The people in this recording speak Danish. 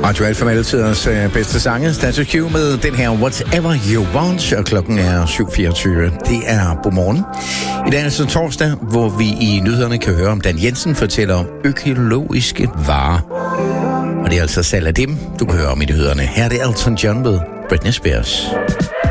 Aktuelt for mellemtidens bedste sange. Status Q med den her Whatever You Want, og klokken er 7.24. Det er godmorgen. I dag er det torsdag, hvor vi i nyhederne kan høre om Dan Jensen fortæller om økologiske varer. Og det er altså salg af dem, du kan høre om i nyhederne. Her er det Elton John med Britney Spears.